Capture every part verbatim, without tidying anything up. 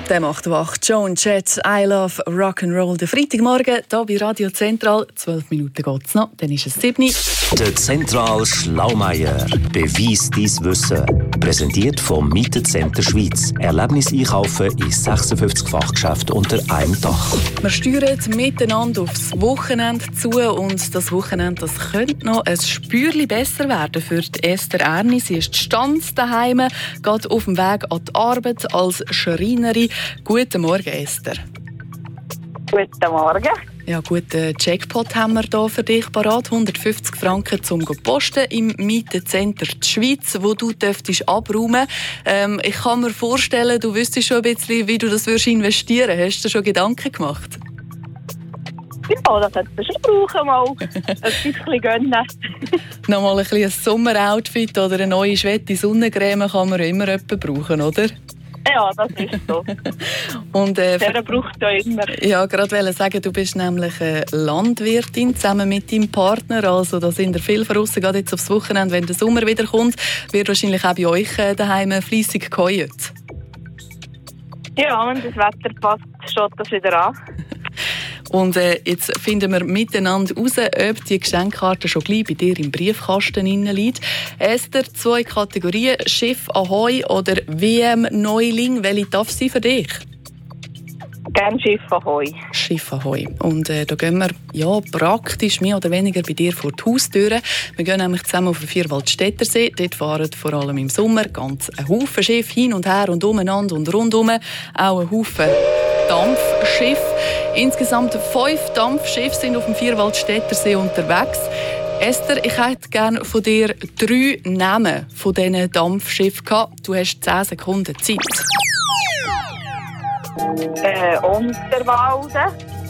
Der macht wach. Joan Jett, I Love Rock'n'Roll. Der Freitagmorgen hier bei Radio Zentral. Zwölf Minuten geht es noch, dann ist es sieben. Der Zentral Schlaumeier. Beweis dein Wissen. Präsentiert vom Mietenzentrum Schweiz. Erlebnis einkaufen in sechsundfünfzig Fachgeschäften unter einem Dach. Wir steuern miteinander aufs Wochenende zu und das Wochenende das könnte noch ein Spürchen besser werden für die Esther Erni. Sie ist stand daheim, geht auf dem Weg an die Arbeit als Schreinerin. Guten Morgen, Esther. Guten Morgen. Ja, guten Jackpot haben wir hier für dich parat. hundertfünfzig Franken zum Posten im Mietenzentrum Schweiz, wo du dürftest abräumen. Ähm, ich kann mir vorstellen, du wüsstest schon ein bisschen, wie du das investieren würdest. Hast du dir schon Gedanken gemacht? Ja, das hätte ich schon brauchen mal. Ein bisschen gönnen. Nochmal ein, ein Sommeroutfit oder eine neue Schwette Sonnencreme kann man immer jemanden brauchen, oder? Ja, das ist so. Und, äh, der braucht ja immer. Ja, gerade wollte sagen, du bist nämlich eine Landwirtin zusammen mit deinem Partner. Also da sind ihr viel draussen, gerade jetzt aufs Wochenende, wenn der Sommer wieder kommt, wird wahrscheinlich auch bei euch daheim fleissig geheuert. Ja, wenn das Wetter passt, schaut das wieder an. Und äh, jetzt finden wir miteinander heraus, ob die Geschenkkarte schon gleich bei dir im Briefkasten liegt. Esther, zwei Kategorien, Schiff Ahoi oder W M-Neuling. Welche darf sie für dich? Gerne Schiff Ahoi. Schiff Ahoi. Und äh, da gehen wir ja, praktisch mehr oder weniger bei dir vor die Haustüre. Wir gehen nämlich zusammen auf den Vierwaldstättersee. Dort fahren vor allem im Sommer ganz ein Haufen Schiffe hin und her und umeinander und rundum. Auch ein Haufen Dampfschiffe. Insgesamt fünf Dampfschiffe sind auf dem Vierwaldstättersee unterwegs. Esther, ich hätte gerne von dir drei Namen von diesen Dampfschiffen gehabt. Du hast zehn Sekunden Zeit. Äh, Unterwalden.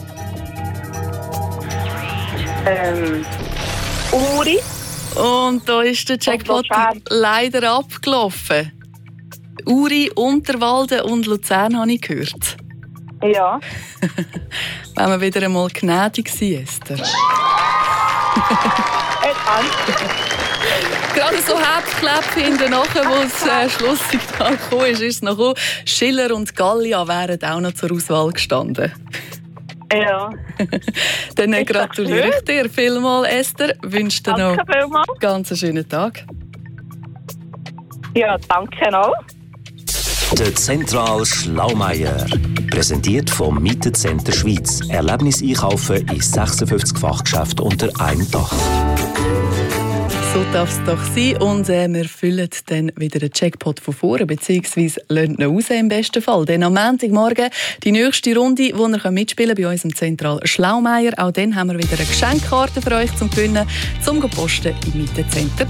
Ähm, Uri. Und da ist der Jackpot leider abgelaufen. Uri, Unterwalden und Luzern habe ich gehört. Ja. Wenn wir wieder einmal gnädig sind, Esther. Gerade so Herzkläpfe hinten nachher, wo das äh, Schlusssignal kam, ist, ist es noch gekommen. Schiller und Gallia wären auch noch zur Auswahl gestanden. Ja. Dann äh, gratuliere ich dir vielmals, Esther. Wünsche dir noch einen ganz schönen Tag. Ja, danke auch. Der Zentral Schlaumeier. Präsentiert vom Mietenzentrum Schweiz. Erlebnis einkaufen in sechsundfünfzig Fachgeschäften unter einem Dach. So darf es doch sein. Und äh, wir füllen dann wieder den Jackpot von vorne, beziehungsweise lassen ihn raus im besten Fall. Dann am Montagmorgen die nächste Runde, wo ihr mitspielen könnt bei uns im Zentral Schlaumeier. Auch dann haben wir wieder eine Geschenkkarte für euch zum Gewinnen, zum Posten im Mietenzentrum